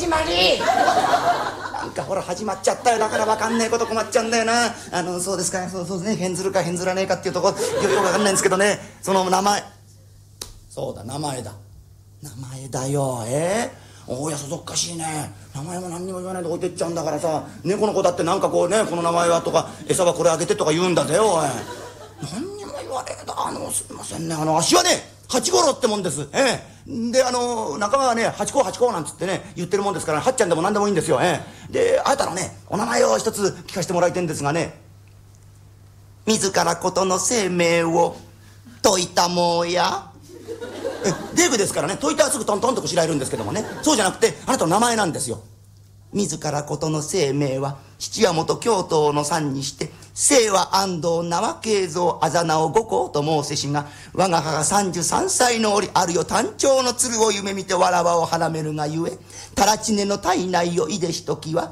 始まりなんかほら始まっちゃったよ。だから分かんねえこと困っちゃうんだよな。そうですか、そうですね、変ずるか変ずらねえかっていうとこよく分かんないんですけどね、その名前、そうだ、名前だ、名前だよ。おや、そそっかしいね。名前も何にも言わないで置いてっちゃうんだからさ、猫の子だってなんかこうね、この名前はとか餌はこれあげてとか言うんだぜよ。おい、何にも言わねえだ。すいませんね、あっしはね八五郎ってもんです。で仲間はね八甲八甲なんつってね言ってるもんですから、はっちゃんでも何でもいいんですよ。であえたらねお名前を一つ聞かせてもらいたいんですがね、自らことの生命を説いたもんや。デブですからね、解いたらすぐトントンとこしらえるんですけどもね、そうじゃなくてあなたの名前なんですよ。自らことの生命は七夜元京都の山にして、生は安藤名は慶三あざなお五行と申せしが、我が母が33歳の折あるよ単調の鶴を夢見てわらわをはらめるがゆえ、たらちねの体内をいでしときは